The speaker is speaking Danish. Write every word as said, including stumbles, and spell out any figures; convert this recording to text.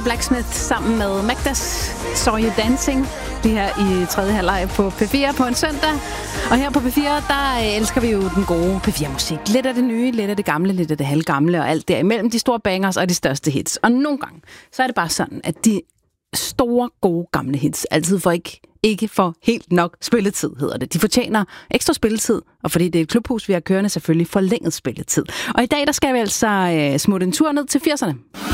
Blacksmith sammen med Magdas Saw You Dancing. Det her i tredje halvleg på P fire på en søndag. Og her på P fire, der elsker vi jo den gode P fire-musik. Lidt af det nye, lidt af det gamle, lidt af det halvgamle og alt derimellem de store bangers og de største hits. Og nogle gange, så er det bare sådan, at de store, gode, gamle hits altid får ikke, ikke får helt nok spilletid, hedder det. De fortjener ekstra spilletid, og fordi det er et klubhus, vi har kørende, selvfølgelig forlænget spilletid. Og i dag, der skal vi altså øh, smutte en tur ned til firserne.